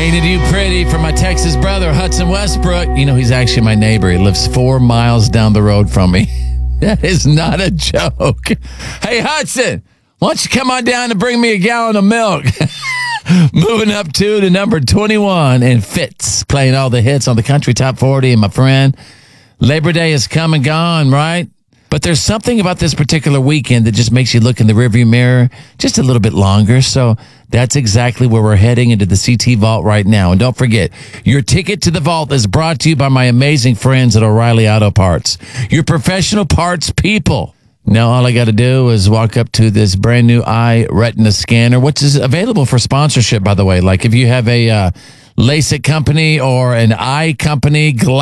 Ain't it you pretty for my Texas brother, Hudson Westbrook. You know, he's actually my neighbor. He lives 4 miles down the road from me. That is not a joke. Hey, Hudson, why don't you come on down and bring me a gallon of milk? Moving up to number 21 and Fitz, playing all the hits on the Country Top 40. And my friend, Labor Day is come and gone, right? But there's something about this particular weekend that just makes you look in the rearview mirror just a little bit longer. So that's exactly where we're heading, into the CT Vault right now. And don't forget, your ticket to the Vault is brought to you by my amazing friends at O'Reilly Auto Parts, your professional parts people. Now, all I got to do is walk up to this brand new eye retina scanner, which is available for sponsorship, by the way. Like if you have a LASIK company or an eye company,